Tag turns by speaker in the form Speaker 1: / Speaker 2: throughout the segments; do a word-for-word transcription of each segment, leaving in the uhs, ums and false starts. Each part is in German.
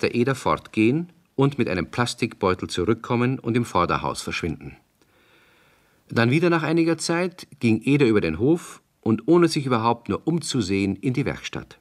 Speaker 1: Meister Eder fortgehen und mit einem Plastikbeutel zurückkommen und im Vorderhaus verschwinden. Dann wieder nach einiger Zeit ging Eder über den Hof und ohne sich überhaupt nur umzusehen in die Werkstatt.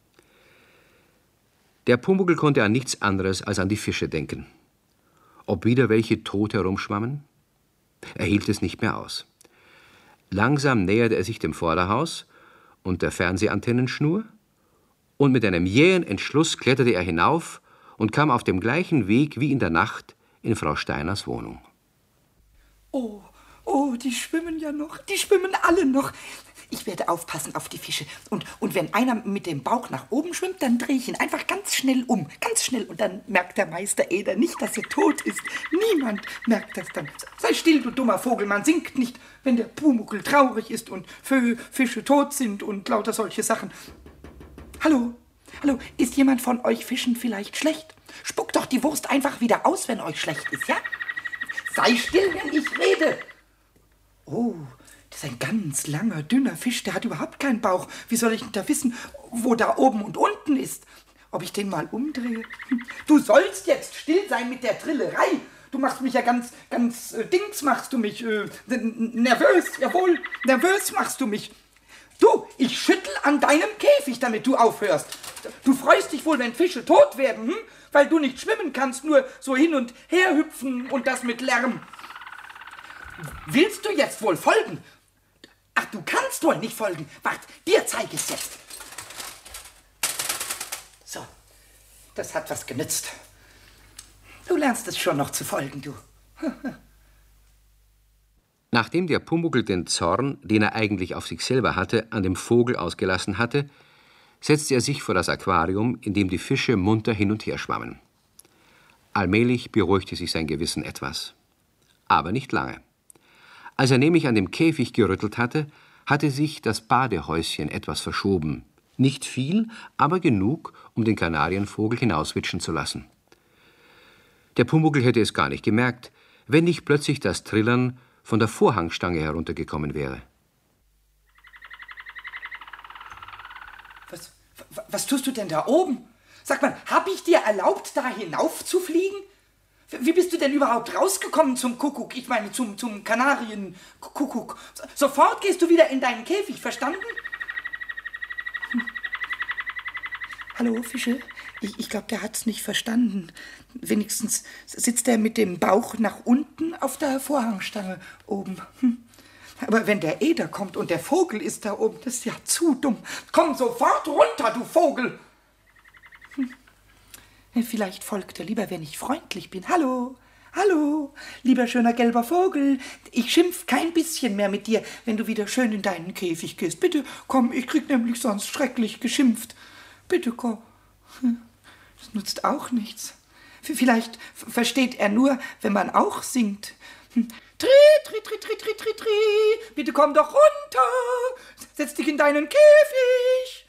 Speaker 1: Der Pumuckl konnte an nichts anderes als an die Fische denken. Ob wieder welche tot herumschwammen? Er hielt es nicht mehr aus. Langsam näherte er sich dem Vorderhaus und der Fernsehantennenschnur, und mit einem jähen Entschluss kletterte er hinauf und kam auf dem gleichen Weg wie in der Nacht in Frau Steiners Wohnung.
Speaker 2: Oh, oh, die schwimmen ja noch, die schwimmen alle noch. Ich werde aufpassen auf die Fische. Und, und wenn einer mit dem Bauch nach oben schwimmt, dann drehe ich ihn einfach ganz schnell um. Ganz schnell. Und dann merkt der Meister Eder nicht, dass er tot ist. Niemand merkt das dann. Sei still, du dummer Vogel. Man singt nicht, wenn der Pumuckl traurig ist und Fische tot sind und lauter solche Sachen. Hallo? Hallo? Ist jemand von euch Fischen vielleicht schlecht? Spuckt doch die Wurst einfach wieder aus, wenn euch schlecht ist, ja? Sei still, wenn ich rede. Oh, das ist ein ganz langer, dünner Fisch, der hat überhaupt keinen Bauch. Wie soll ich denn da wissen, wo da oben und unten ist? Ob ich den mal umdrehe? Du sollst jetzt still sein mit der Trillerei. Du machst mich ja ganz, ganz, äh, Dings machst du mich, äh, nervös, jawohl, nervös machst du mich. Du, ich schüttel an deinem Käfig, damit du aufhörst. Du freust dich wohl, wenn Fische tot werden, hm? Weil du nicht schwimmen kannst, nur so hin und her hüpfen und das mit Lärm. Willst du jetzt wohl folgen? Ach, du kannst wohl nicht folgen. Wart, dir zeige ich's jetzt. So, das hat was genützt. Du lernst es schon noch zu folgen, du.
Speaker 1: Nachdem der Pumuckl den Zorn, den er eigentlich auf sich selber hatte, an dem Vogel ausgelassen hatte, setzte er sich vor das Aquarium, in dem die Fische munter hin und her schwammen. Allmählich beruhigte sich sein Gewissen etwas. Aber nicht lange. Als er nämlich an dem Käfig gerüttelt hatte, hatte sich das Badehäuschen etwas verschoben. Nicht viel, aber genug, um den Kanarienvogel hinauswitschen zu lassen. Der Pumuckl hätte es gar nicht gemerkt, wenn nicht plötzlich das Trillern von der Vorhangstange heruntergekommen wäre.
Speaker 2: Was, was tust du denn da oben? Sag mal, hab ich dir erlaubt, da hinauf zu fliegen? Wie bist du denn überhaupt rausgekommen zum Kuckuck? Ich meine, zum, zum Kanarienkuckuck. Sofort gehst du wieder in deinen Käfig, verstanden? Hm. Hallo, Fische? Ich, ich glaube, der hat's nicht verstanden. Wenigstens sitzt er mit dem Bauch nach unten auf der Vorhangstange oben. Hm. Aber wenn der Eder kommt und der Vogel ist da oben, das ist ja zu dumm. Komm sofort runter, du Vogel! Hm. Vielleicht folgt er lieber, wenn ich freundlich bin. Hallo, hallo, lieber schöner gelber Vogel. Ich schimpf kein bisschen mehr mit dir, wenn du wieder schön in deinen Käfig gehst. Bitte komm, ich krieg nämlich sonst schrecklich geschimpft. Bitte komm. Das nutzt auch nichts. Vielleicht versteht er nur, wenn man auch singt. Tri, tri, tri, tri, tri, tri, tri. Bitte komm doch runter. Setz dich in deinen Käfig.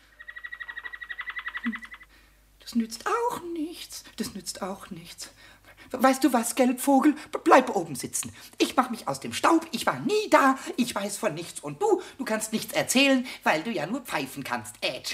Speaker 2: Das nützt auch nichts. Das nützt auch nichts. Weißt du was, Gelbvogel? Bleib oben sitzen. Ich mach mich aus dem Staub. Ich war nie da. Ich weiß von nichts. Und du, du kannst nichts erzählen, weil du ja nur pfeifen kannst. Ätsch.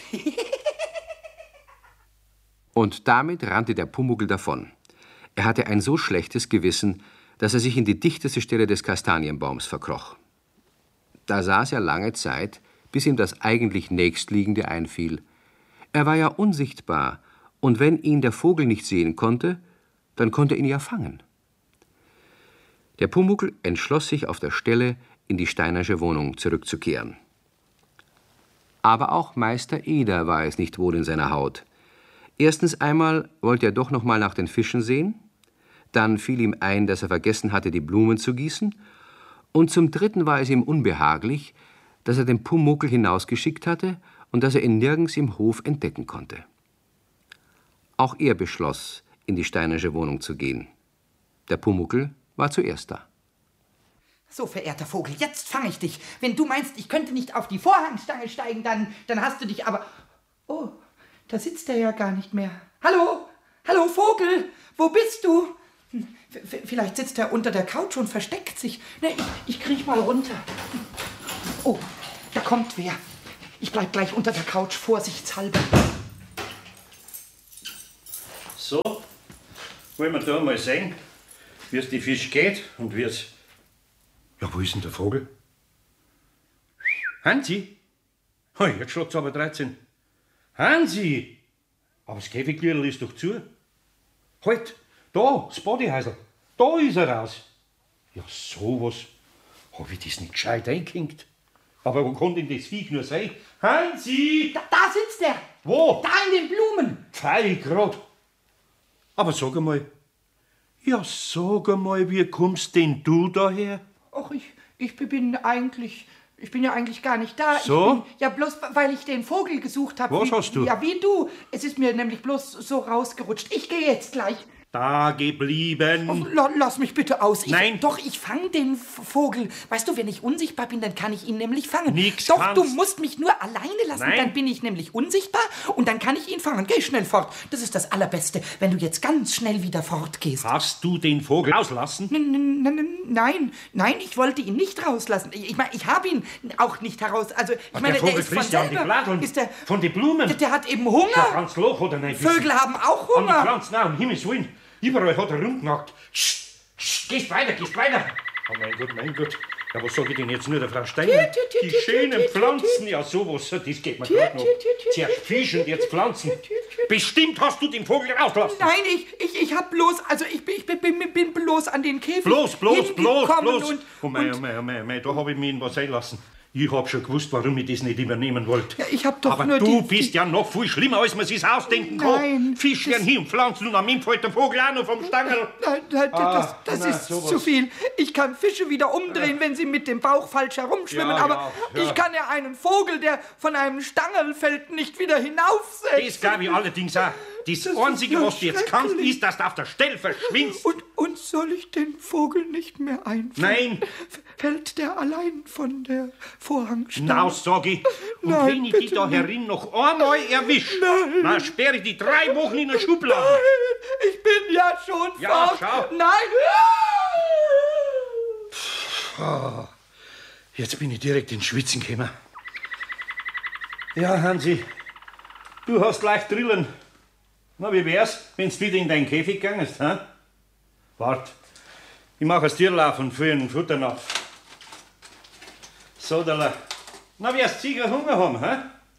Speaker 1: Und damit rannte der Pumuckl davon. Er hatte ein so schlechtes Gewissen, dass er sich in die dichteste Stelle des Kastanienbaums verkroch. Da saß er lange Zeit, bis ihm das eigentlich Nächstliegende einfiel. Er war ja unsichtbar, und wenn ihn der Vogel nicht sehen konnte, dann konnte er ihn ja fangen. Der Pumuckl entschloss sich auf der Stelle, in die Steinersche Wohnung zurückzukehren. Aber auch Meister Eder war es nicht wohl in seiner Haut. Erstens einmal wollte er doch noch mal nach den Fischen sehen, dann fiel ihm ein, dass er vergessen hatte, die Blumen zu gießen, und zum Dritten war es ihm unbehaglich, dass er den Pumuckl hinausgeschickt hatte und dass er ihn nirgends im Hof entdecken konnte. Auch er beschloss, in die Steinersche Wohnung zu gehen. Der Pumuckl war zuerst da.
Speaker 2: So, verehrter Vogel, jetzt fange ich dich. Wenn du meinst, ich könnte nicht auf die Vorhangstange steigen, dann, dann hast du dich aber... Oh, da sitzt er ja gar nicht mehr. Hallo, hallo Vogel, wo bist du? Hm, vielleicht sitzt er unter der Couch und versteckt sich. Ne, ich, ich kriech mal runter. Oh, da kommt wer. Ich bleib gleich unter der Couch, vorsichtshalber.
Speaker 3: So, wollen wir da mal sehen, wie es die Fisch geht und wie es... Ja, wo ist denn der Vogel? Hansi? Oh, jetzt schlägt's aber dreizehn. Hansi! Aber das Käfiglierl ist doch zu. Halt, da, das Bodyhäusl. Da ist er raus. Ja, sowas. Hab ich das nicht gescheit eingehängt? Aber wo kann denn das Viech nur sein? Hansi!
Speaker 2: Da, da sitzt er.
Speaker 3: Wo?
Speaker 2: Da in den Blumen.
Speaker 3: Pfei grad. Aber sag einmal, ja, sag einmal, wie kommst denn du daher?
Speaker 2: Ach, ich, ich bin eigentlich... Ich bin ja eigentlich gar nicht da.
Speaker 3: So?
Speaker 2: Ich bin, ja, bloß weil ich den Vogel gesucht habe.
Speaker 3: Was
Speaker 2: wie,
Speaker 3: hast du?
Speaker 2: Ja, wie du. Es ist mir nämlich bloß so rausgerutscht. Ich gehe jetzt gleich.
Speaker 3: Da geblieben.
Speaker 2: Oh, la, lass mich bitte aus. Ich,
Speaker 3: Nein.
Speaker 2: Doch, ich fange den V- Vogel. Weißt du, wenn ich unsichtbar bin, dann kann ich ihn nämlich fangen.
Speaker 3: Nix
Speaker 2: Doch,
Speaker 3: kannst.
Speaker 2: du musst mich nur alleine lassen.
Speaker 3: Nein.
Speaker 2: Dann bin ich nämlich unsichtbar und dann kann ich ihn fangen. Geh schnell fort. Das ist das Allerbeste, wenn du jetzt ganz schnell wieder fortgehst.
Speaker 3: Hast du den Vogel rauslassen?
Speaker 2: N- n- n- Nein, nein, ich wollte ihn nicht rauslassen. Ich, ich meine, ich habe ihn auch nicht heraus. Also, ich
Speaker 3: Ach,
Speaker 2: meine,
Speaker 3: der Vogel
Speaker 2: ist von
Speaker 3: frisst ja an die
Speaker 2: selber-
Speaker 3: Bladeln
Speaker 2: ist der,
Speaker 3: von den Blumen.
Speaker 2: Der, der hat eben
Speaker 3: Ja,
Speaker 2: Hunger.
Speaker 3: ganz Loch oder nicht?
Speaker 2: Vögel haben auch
Speaker 3: An die
Speaker 2: Hunger.
Speaker 3: Pflanzen auch, um Himmels Willen. Überall hat er rumgenagt. Psst, psst, gehst weiter, gehst weiter. Oh mein Gott, mein Gott. Ja, was sag ich denn jetzt nur der Frau Steiner?
Speaker 2: Tü, tü, tü,
Speaker 3: Die
Speaker 2: tü,
Speaker 3: schönen
Speaker 2: tü, tü, tü.
Speaker 3: Pflanzen, ja sowas, das geht mir
Speaker 2: Tü,
Speaker 3: gerade noch.
Speaker 2: tü, tü, tü,
Speaker 3: Zuerst
Speaker 2: tü,
Speaker 3: Fisch und jetzt Pflanzen.
Speaker 2: tü, tü, tü.
Speaker 3: Bestimmt hast du den Vogel rausgelassen.
Speaker 2: Nein, ich, ich, ich hab bloß, also ich, bin- ich bin, bin, bin bloß an den Käfig
Speaker 3: Bloß, bloß, bloß,
Speaker 2: hingekommen
Speaker 3: bloß.
Speaker 2: Und,
Speaker 3: oh mein,
Speaker 2: und
Speaker 3: oh mein, oh mein, oh mein, da hab ich mich in was einlassen. Ich hab schon gewusst, warum ich das nicht übernehmen wollte.
Speaker 2: Ja, ich hab doch
Speaker 3: Aber
Speaker 2: nur
Speaker 3: du
Speaker 2: die-
Speaker 3: bist
Speaker 2: die-
Speaker 3: ja noch viel schlimmer, als man sich's ausdenken
Speaker 2: Nein,
Speaker 3: kann. Fisch werden hin, Pflanzen und am Ende fällt der Vogel auch noch vom Stangel.
Speaker 2: Nein, nein,
Speaker 3: Ah,
Speaker 2: das, das
Speaker 3: na,
Speaker 2: ist
Speaker 3: sowas.
Speaker 2: zu viel. Ich kann Fische wieder umdrehen, wenn sie mit dem Bauch falsch herumschwimmen,
Speaker 3: Ja,
Speaker 2: aber
Speaker 3: ja, ja.
Speaker 2: ich kann ja einen Vogel, der von einem Stangel fällt, nicht wieder hinaufsetzen.
Speaker 3: Das glaube ich allerdings auch. Das,
Speaker 2: Das ist
Speaker 3: Einzige,
Speaker 2: ja
Speaker 3: was du jetzt kannst,
Speaker 2: schrecklich.
Speaker 3: ist, dass du auf der Stelle verschwindst.
Speaker 2: Und, und soll ich den Vogel nicht mehr einfangen?
Speaker 3: Nein.
Speaker 2: F- Fällt der allein von der Vorhangstange?
Speaker 3: Na, sag ich. Und
Speaker 2: Nein,
Speaker 3: wenn ich dich
Speaker 2: bitte
Speaker 3: da
Speaker 2: nicht.
Speaker 3: herin noch einmal erwisch,
Speaker 2: Nein.
Speaker 3: dann sperre ich die drei Wochen in der Schublade.
Speaker 2: Nein, ich bin ja schon
Speaker 3: Ja,
Speaker 2: fort.
Speaker 3: schau.
Speaker 2: Nein.
Speaker 3: Jetzt bin ich direkt ins Schwitzen gekommen. Ja, Hansi, du hast leicht drillen. Na, wie wär's, wenn's wieder in deinen Käfig gangest, hä? Wart, ich mach ein Tierlauf und füll einen Futternapf. So, da. Na, wirst sicher Hunger haben, hä?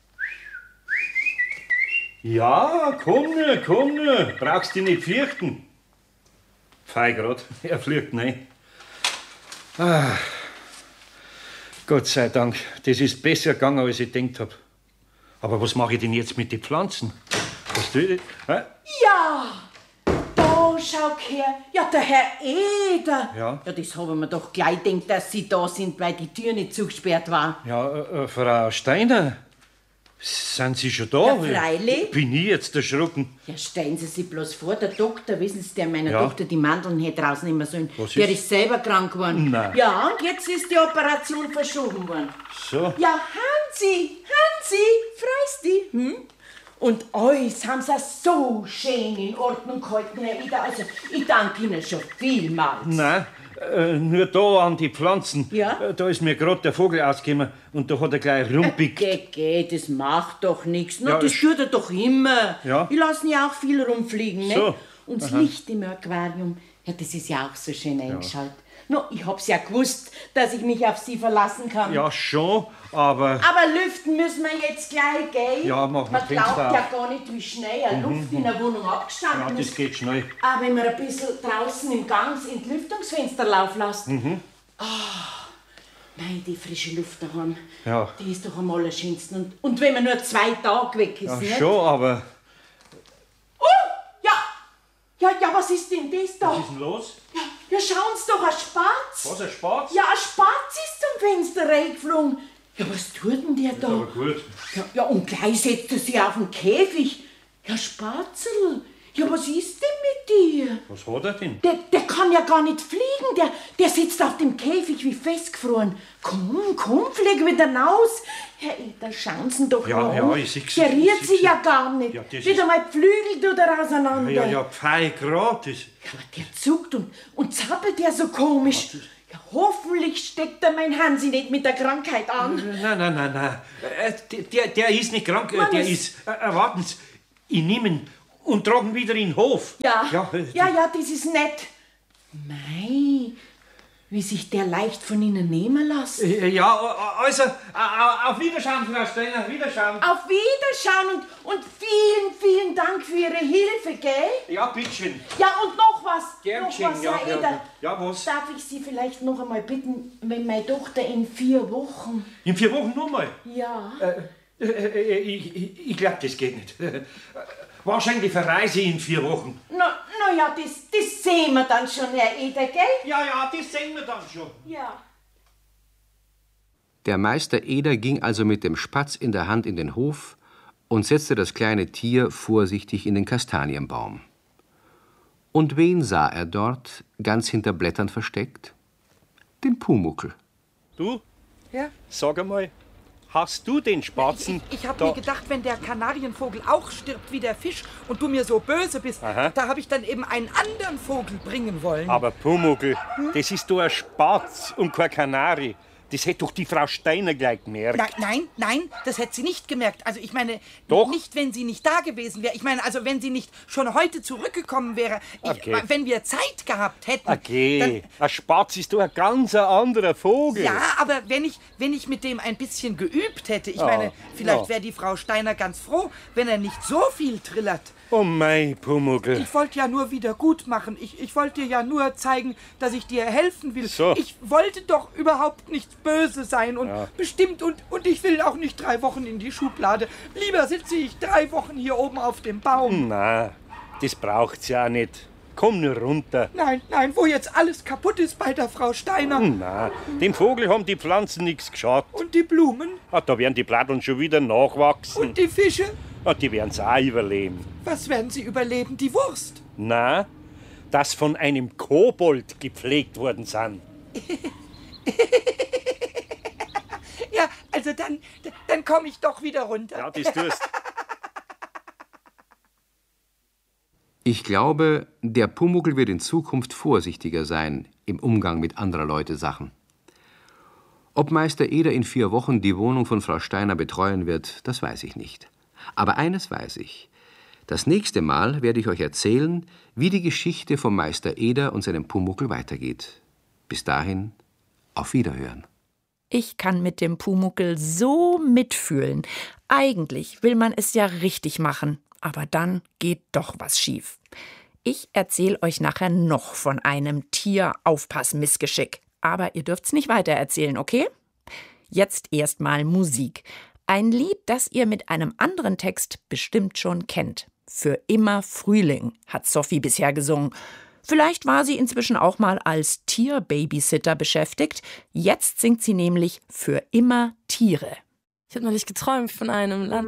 Speaker 3: Ja, komm nur, komm nur, brauchst dich nicht fürchten. Fei grad, er fliegt nicht. Ah. Gott sei Dank, das ist besser gegangen, als ich gedacht hab. Aber was mache ich denn jetzt mit den Pflanzen? Was tue ich? Hä?
Speaker 4: Ja, da schau her. Ja, der Herr Eder.
Speaker 3: Ja?
Speaker 4: Ja, das habe ich mir doch gleich gedacht, dass Sie da sind, weil die Tür nicht zugesperrt war.
Speaker 3: Ja, äh, äh, Frau Steiner, sind Sie schon da?
Speaker 4: Ja, freilich.
Speaker 3: Bin ich jetzt erschrocken?
Speaker 4: Ja, stellen Sie sich bloß vor, der Doktor, wissen Sie, der meiner
Speaker 3: Ja.
Speaker 4: Tochter die Mandeln hätte rausnehmen sollen,
Speaker 3: Was
Speaker 4: der
Speaker 3: ist?
Speaker 4: ist selber krank geworden.
Speaker 3: Nein.
Speaker 4: Ja, und jetzt ist die Operation verschoben worden.
Speaker 3: So.
Speaker 4: Ja, Hansi, Hansi, freust dich? Hm? Und alles haben sie so schön in Ordnung gehalten, Herr Eder. Also, ich danke Ihnen schon vielmals.
Speaker 3: Nein, äh, nur da an die Pflanzen.
Speaker 4: Ja?
Speaker 3: Äh, da ist mir gerade der Vogel ausgekommen und da hat er gleich rumpickt.
Speaker 4: Geh, geh, das macht doch nichts.
Speaker 3: Ja,
Speaker 4: Das
Speaker 3: ich-
Speaker 4: tut er doch immer.
Speaker 3: Ja.
Speaker 4: Ich lasse ja auch viel rumfliegen. Ne?
Speaker 3: So.
Speaker 4: Und das Licht im Aquarium, ja, das ist ja auch so schön eingeschaltet. No, ich hab's ja gewusst, dass ich mich auf Sie verlassen kann.
Speaker 3: Ja, schon, aber...
Speaker 4: Aber lüften müssen wir jetzt gleich, gell?
Speaker 3: Ja, machen wir
Speaker 4: Man
Speaker 3: Fenster
Speaker 4: glaubt ja
Speaker 3: auf.
Speaker 4: gar nicht, wie schnell eine Luft in der Wohnung
Speaker 3: Ja,
Speaker 4: abgestanden
Speaker 3: das
Speaker 4: ist.
Speaker 3: geht schnell.
Speaker 4: Aber wenn man ein bisschen draußen im Gang das Entlüftungsfenster laufen lässt.
Speaker 3: Mhm.
Speaker 4: Ah, nein, die frische Luft daheim,
Speaker 3: Ja.
Speaker 4: die ist doch am allerschönsten. Und, und wenn man nur zwei Tage weg ist,
Speaker 3: Ja,
Speaker 4: nicht?
Speaker 3: schon, aber...
Speaker 4: Oh, ja, ja, ja, was ist denn das da?
Speaker 3: Was ist denn los?
Speaker 4: Ja, ja, schauen Sie doch, ein Spatz.
Speaker 3: Was, ein Spatz?
Speaker 4: Ja, ein Spatz ist zum Fenster reingeflogen. Ja, was tut denn der da?
Speaker 3: Aber gut.
Speaker 4: Ja, ja, und gleich setzt er sich auf den Käfig. Ja, Spatzel, ja, was ist denn mit dir?
Speaker 3: Was hat er denn?
Speaker 4: Der, der kann ja gar nicht fliegen, der, der sitzt auf dem Käfig wie festgefroren. Komm, komm, flieg wieder raus. Herr Eder, schauen Sie doch
Speaker 3: Ja,
Speaker 4: mal
Speaker 3: ja,
Speaker 4: an.
Speaker 3: ich seh's,
Speaker 4: Der
Speaker 3: ich
Speaker 4: rührt
Speaker 3: seh's.
Speaker 4: sich ja gar nicht.
Speaker 3: Ja, das
Speaker 4: wieder
Speaker 3: ist-
Speaker 4: mal die Flügel tut er auseinander.
Speaker 3: Ja, ja, Pfei grad. Das...
Speaker 4: Ja, aber der zuckt und, und zappelt ja so komisch. Ja, hoffentlich steckt er mein Hansi nicht mit der Krankheit an.
Speaker 3: Nein, nein, nein, nein. Äh, Der, der ist nicht krank, äh,
Speaker 4: Mann,
Speaker 3: der
Speaker 4: es-
Speaker 3: ist... Äh, äh, warten Sie, ich nehme ihn und tragen wieder in den Hof.
Speaker 4: Ja,
Speaker 3: Ja,
Speaker 4: ja,
Speaker 3: äh,
Speaker 4: ja, ja, das ist nett. Mei, wie sich der leicht von Ihnen nehmen lässt.
Speaker 3: Äh, Ja, also, auf Wiederschauen, Frau Steiner, Wiederschauen.
Speaker 4: Auf Wiederschauen und, und vielen, vielen Dank für Ihre Hilfe, gell?
Speaker 3: Ja, bitteschön.
Speaker 4: Ja, und noch was.
Speaker 3: Gern
Speaker 4: noch
Speaker 3: geschehen,
Speaker 4: was,
Speaker 3: ja,
Speaker 4: Herr
Speaker 3: ja,
Speaker 4: Eder.
Speaker 3: ja, was?
Speaker 4: Darf ich Sie vielleicht noch einmal bitten, wenn meine Tochter in vier Wochen...
Speaker 3: In vier Wochen nur mal.
Speaker 4: Ja.
Speaker 3: Äh, äh, ich ich, ich glaube, das geht nicht. Wahrscheinlich verreise ich in vier Wochen.
Speaker 4: Na, na ja, das, das sehen wir dann schon, Herr Eder, gell?
Speaker 3: Ja, ja, das sehen wir dann schon.
Speaker 4: Ja.
Speaker 1: Der Meister Eder ging also mit dem Spatz in der Hand in den Hof und setzte das kleine Tier vorsichtig in den Kastanienbaum. Und wen sah er dort, ganz hinter Blättern versteckt? Den Pumuckl.
Speaker 3: Du,
Speaker 2: Ja?
Speaker 3: sag einmal, hast du den Spatzen?
Speaker 2: Ich, ich habe
Speaker 3: da-
Speaker 2: mir gedacht, wenn der Kanarienvogel auch stirbt wie der Fisch und du mir so böse bist,
Speaker 3: Aha.
Speaker 2: da habe ich dann eben einen anderen Vogel bringen wollen.
Speaker 3: Aber Pumuckl, das ist doch ein Spatz und kein Kanari. Das hätte doch die Frau Steiner gleich gemerkt.
Speaker 2: Nein, nein, nein, das hätte sie nicht gemerkt. Also ich meine,
Speaker 3: Doch.
Speaker 2: nicht, wenn sie nicht da gewesen wäre. Ich meine, also wenn sie nicht schon heute zurückgekommen wäre. Ich,
Speaker 3: Okay.
Speaker 2: Wenn wir Zeit gehabt hätten.
Speaker 3: Okay, ein Spatz ist doch ein ganz anderer Vogel.
Speaker 2: Dann, ja, aber wenn ich, wenn ich mit dem ein bisschen geübt hätte, ich
Speaker 3: Ja,
Speaker 2: meine, vielleicht
Speaker 3: ja.
Speaker 2: wäre die Frau Steiner ganz froh, wenn er nicht so viel trillert.
Speaker 3: Oh mei, Pumuckl.
Speaker 2: Ich wollte ja nur wieder gut machen. Ich, ich wollte dir ja nur zeigen, dass ich dir helfen will.
Speaker 3: So.
Speaker 2: Ich wollte doch überhaupt nicht böse sein und
Speaker 3: Ja.
Speaker 2: bestimmt und, und ich will auch nicht drei Wochen in die Schublade. Lieber sitze ich drei Wochen hier oben auf dem Baum.
Speaker 3: Na, das braucht's ja auch nicht. Komm nur runter.
Speaker 2: Nein, nein, wo jetzt alles kaputt ist bei der Frau Steiner.
Speaker 3: Na, dem Vogel haben die Pflanzen nichts geschadet.
Speaker 2: Und die Blumen
Speaker 3: Ah, da werden die Blatteln schon wieder nachwachsen.
Speaker 2: und die Fische.
Speaker 3: Ah, die werden's auch überleben.
Speaker 2: Was werden sie überleben? Die Wurst.
Speaker 3: Na, dass von einem Kobold gepflegt worden sind.
Speaker 2: Ja, also dann, dann komme ich doch wieder runter.
Speaker 3: Ja, das tust.
Speaker 1: Ich glaube, der Pumuckl wird in Zukunft vorsichtiger sein im Umgang mit anderer Leute Sachen. Ob Meister Eder in vier Wochen die Wohnung von Frau Steiner betreuen wird, das weiß ich nicht. Aber eines weiß ich. Das nächste Mal werde ich euch erzählen, wie die Geschichte vom Meister Eder und seinem Pumuckl weitergeht. Bis dahin, auf Wiederhören.
Speaker 5: Ich kann mit dem Pumuckl so mitfühlen. Eigentlich will man es ja richtig machen, aber dann geht doch was schief. Ich erzähle euch nachher noch von einem Tieraufpass-Missgeschick. Aber ihr dürft's nicht weitererzählen, okay? Jetzt erstmal Musik. Ein Lied, das ihr mit einem anderen Text bestimmt schon kennt. Für immer Frühling hat Sophie bisher gesungen. Vielleicht war sie inzwischen auch mal als Tierbabysitter beschäftigt. Jetzt singt sie nämlich für immer Tiere.
Speaker 6: Ich habe neulich geträumt von einem Land.